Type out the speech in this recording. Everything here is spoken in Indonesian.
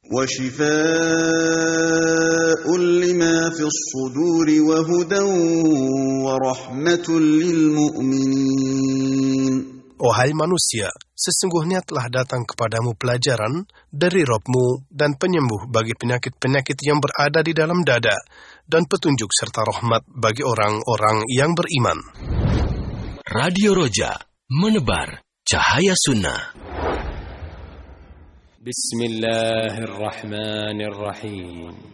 وشفاء لما في الصدور وهدى ورحمة للمؤمنين. Wahai manusia, sesungguhnya telah datang kepadamu pelajaran dari Rabb-Mu dan penyembuh bagi penyakit-penyakit yang berada di dalam dada, dan petunjuk serta rahmat bagi orang-orang yang beriman. Radio Roja, menebar cahaya sunnah. Bismillahirrahmanirrahim.